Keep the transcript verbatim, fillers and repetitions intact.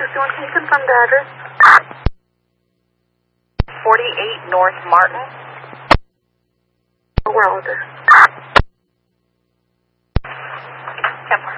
one, can you confirm the address? forty-eight North Martin. Where was it?